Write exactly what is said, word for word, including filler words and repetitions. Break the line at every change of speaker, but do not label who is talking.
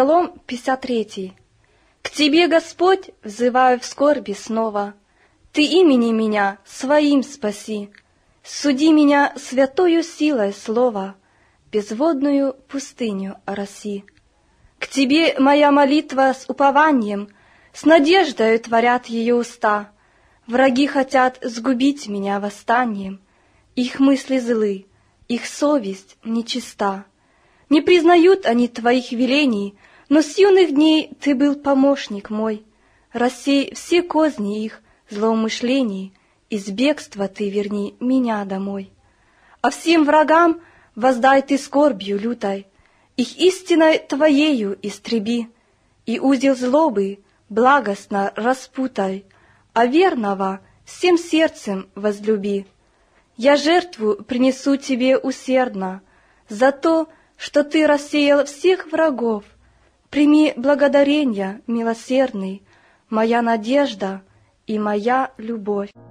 Псалом пятьдесят три. К Тебе, Господь, взываю в скорби снова. Ты имени меня своим спаси. Суди меня святою силой слова, безводную пустыню ороси. К Тебе моя молитва с упованием, с надеждою творят ее уста. Враги хотят сгубить меня восстанием, их мысли злы, их совесть нечиста. Не признают они Твоих велений, но с юных дней Ты был помощник мой. Рассей все козни их злоумышлений, из бегства Ты верни меня домой. А всем врагам воздай Ты скорбью лютой, их истиной Твоею истреби, и узел злобы благостно распутай, а верного всем сердцем возлюби. Я жертву принесу Тебе усердно за то, что Ты рассеял всех врагов. Прими благодаренья, милосердный, моя надежда и моя любовь.